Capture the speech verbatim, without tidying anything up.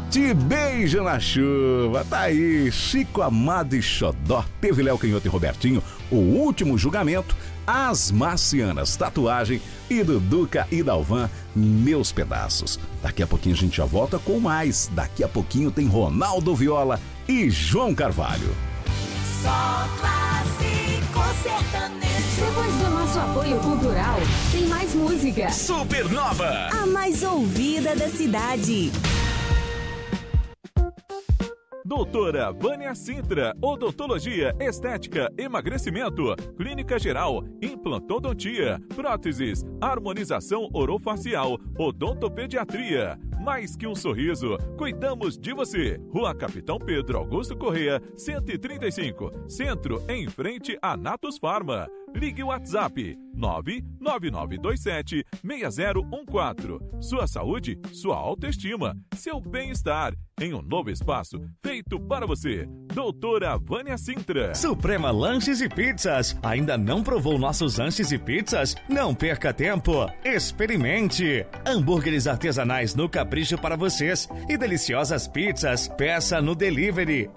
Te beija na chuva, tá aí, Chico Amado e Xodó, teve Léo Canhoto e Robertinho, O Último Julgamento, As Marcianas, Tatuagem e Duduca e Dalvan, Meus Pedaços. Daqui a pouquinho a gente já volta com mais, daqui a pouquinho tem Ronaldo Viola e João Carvalho. Só clássico sertanejo. Depois do nosso apoio cultural, tem mais música. Supernova, a mais ouvida da cidade. Doutora Vânia Sintra, odontologia, estética, emagrecimento, clínica geral, implantodontia, próteses, harmonização orofacial, odontopediatria. Mais que um sorriso, cuidamos de você. Rua Capitão Pedro Augusto Corrêa, cento e trinta e cinco, Centro, em frente a Natus Farma. Ligue o WhatsApp nove nove nove dois sete seis zero um quatro. Sua saúde, sua autoestima, seu bem-estar em um novo espaço feito para você. Doutora Vânia Sintra. Suprema Lanches e Pizzas. Ainda não provou nossos lanches e pizzas? Não perca tempo. Experimente. Hambúrgueres artesanais no capricho para vocês e deliciosas pizzas. Peça no delivery